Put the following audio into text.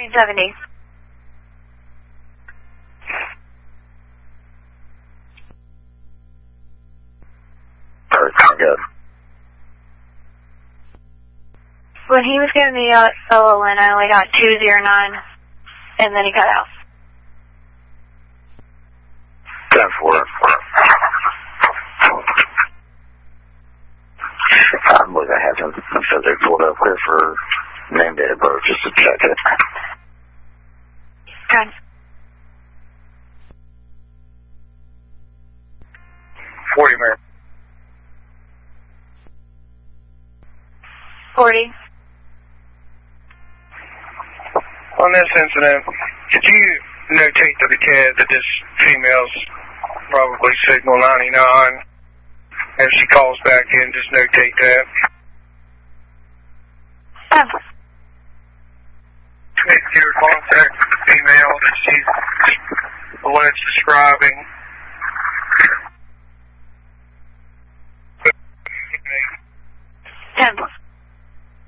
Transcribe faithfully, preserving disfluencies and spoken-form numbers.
thirteen seventy. Alright, good. When he was giving me uh, solo in, I only got two zero nine, and then he cut out. ten four. I believe I have him physically pulled up here for name, date of birth, just to check it. Good. forty, man. forty. On this incident, could you notate to the kid that this female's probably signal ninety-nine? If she calls back in, just notate that. Oh. If you contact the female that she's alleged describing,